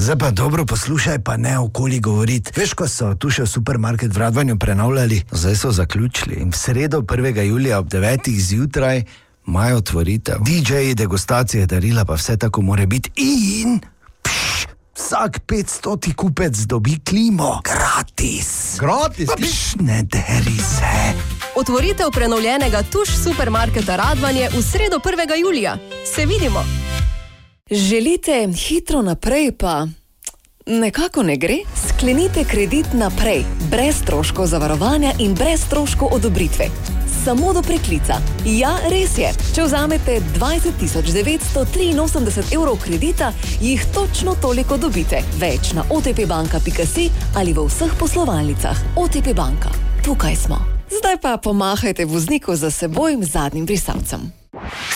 Zdaj pa dobro poslušaj, pa ne okoli govoriti. Veš, ko so tu še v supermarket v Radvanju prenavljali, zdaj so zaključili. In v sredo 1. julija ob 9. zjutraj imajo otvoritev. DJ-ji, degustacije, darila, pa vse tako more biti. In vsak 500 kupec dobi klimo. Gratis. Gratis? Ne deri se. Otvoritev prenovljenega Tuš supermarketa Radvanje v sredo 1. julija. Se vidimo. Želite hitro naprej, pa nekako ne gre? Sklenite kredit naprej, brez stroškov zavarovanja in brez stroškov odobritve. Samo do preklica. Ja, res je. Če vzamete 20.983 evrov kredita, jih točno toliko dobite. Več na otpbanka.si ali v vseh poslovalnicah. OTP banka. Tukaj smo. Zdaj pa pomahajte vozniku za seboj zadnjim brisalcem.